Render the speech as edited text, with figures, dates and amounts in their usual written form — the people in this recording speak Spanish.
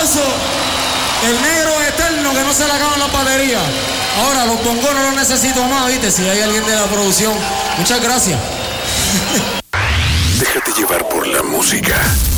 aplauso. El negro eterno que no se le acaban las baterías. Ahora los bongos no los necesito más, ¿viste? Si hay alguien de la producción. Muchas gracias. Déjate llevar por la música.